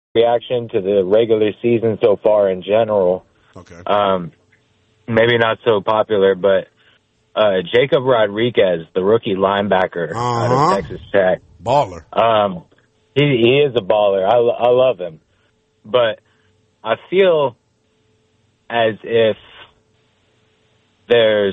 reaction to the regular season so far in general. Okay. Maybe not so popular, but Jacob Rodriguez, the rookie linebacker out of Texas Tech. Baller. He is a baller. I love him. But I feel as if there's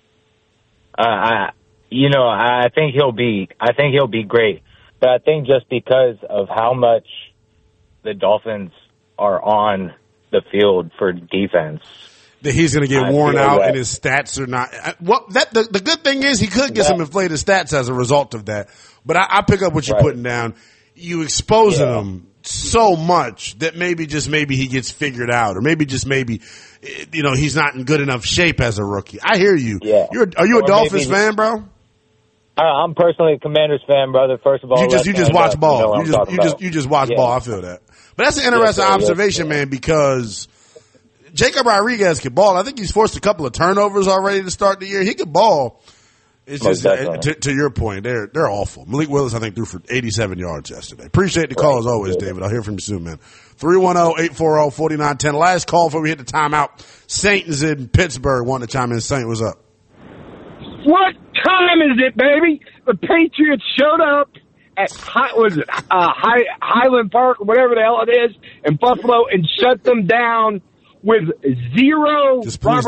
I think he'll be great. But I think just because of how much the Dolphins are on the field for defense, that he's going to get worn out and his stats are not. The good thing is he could get some inflated stats as a result of that. But I pick up what you're putting down. You exposing him so much that maybe he gets figured out, or maybe he's not in good enough shape as a rookie. I hear you. Yeah. Are you a Dolphins fan, bro? I'm personally a Commanders fan, brother. First of all, you just watch ball. You just watch ball. I feel that. But that's an interesting observation, man, because Jacob Rodriguez can ball. I think he's forced a couple of turnovers already to start the year. He can ball. It's just to your point, they're awful. Malik Willis, I think, threw for 87 yards yesterday. Appreciate the call as always, David. I'll hear from you soon, man. 310-840-4910. Last call before we hit the timeout. Saint is in Pittsburgh. Wanting to chime in. Saint, what's up? What time is it, baby? The Patriots showed up at Highland Park, or whatever the hell it is, in Buffalo, and shut them down with zero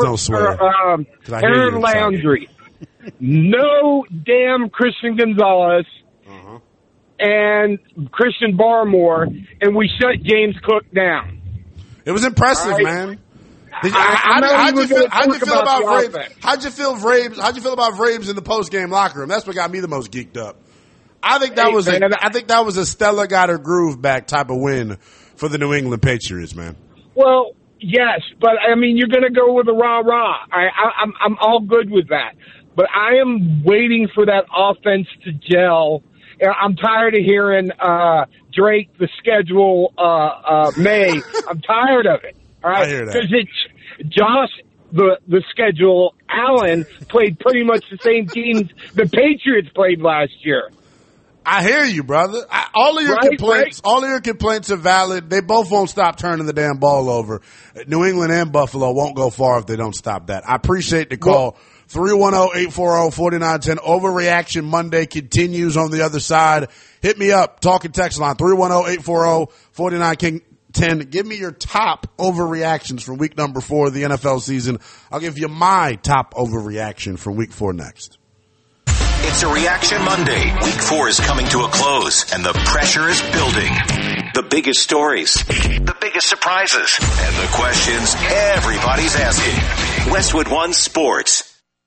Aaron Landry. No damn Christian Gonzalez and Christian Barmore, and we shut James Cook down. It was impressive, man. How'd you feel about Vrabes in the post-game locker room? That's what got me the most geeked up. I think that was a Stella got her groove back type of win for the New England Patriots, man. Well, yes, but I mean, you're going to go with a rah-rah. I'm all good with that. But I am waiting for that offense to gel. I'm tired of hearing Drake, the schedule, May. I'm tired of it. All right, because it's Josh, the schedule. Allen played pretty much the same teams the Patriots played last year. I hear you, brother. All of your complaints are valid. They both won't stop turning the damn ball over. New England and Buffalo won't go far if they don't stop that. I appreciate the call. 310-840-4910. Overreaction Monday continues on the other side. Hit me up. Talking text line 310-840-4910. Give me your top overreactions from week number 4 of the NFL season. I'll give you my top overreaction from week 4 next. It's a Reaction Monday. Week 4 is coming to a close, and the pressure is building. The biggest stories, the biggest surprises, and the questions everybody's asking. Westwood One Sports.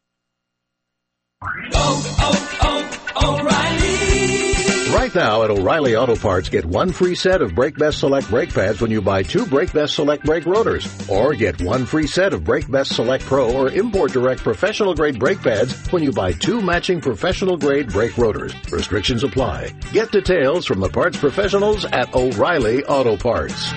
O'Reilly. Right now at O'Reilly Auto Parts, get one free set of Brake Best Select brake pads when you buy 2 Brake Best Select brake rotors. Or get one free set of Brake Best Select Pro or Import Direct professional grade brake pads when you buy 2 matching professional grade brake rotors. Restrictions apply. Get details from the parts professionals at O'Reilly Auto Parts.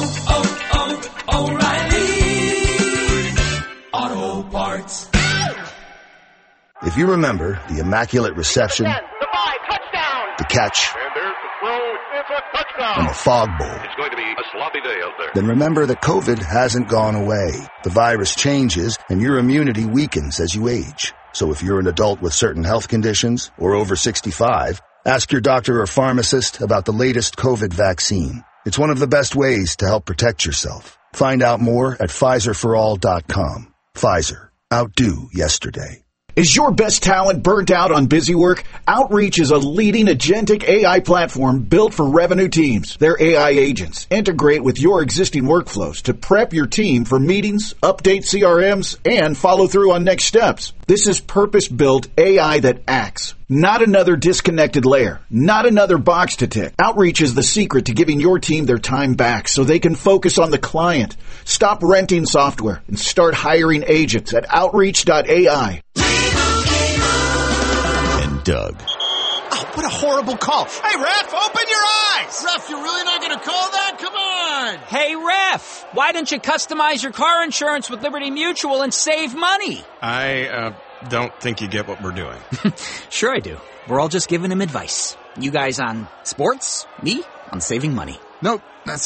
O'Reilly Auto Parts. If you remember the immaculate reception, the catch, and the fog bowl, it's going to be a sloppy day out there. Then remember that COVID hasn't gone away. The virus changes and your immunity weakens as you age. So if you're an adult with certain health conditions or over 65, ask your doctor or pharmacist about the latest COVID vaccine. It's one of the best ways to help protect yourself. Find out more at PfizerForAll.com. Pfizer. Outdo yesterday. Is your best talent burnt out on busy work? Outreach is a leading agentic AI platform built for revenue teams. Their AI agents integrate with your existing workflows to prep your team for meetings, update CRMs, and follow through on next steps. This is purpose-built AI that acts. Not another disconnected layer. Not another box to tick. Outreach is the secret to giving your team their time back so they can focus on the client. Stop renting software and start hiring agents at Outreach.ai. Doug. Oh, what a horrible call. Hey, ref, open your eyes. Ref, you're really not going to call that? Come on. Hey, ref, why don't you customize your car insurance with Liberty Mutual and save money? I don't think you get what we're doing. Sure I do. We're all just giving him advice. You guys on sports, me on saving money. Nope, that's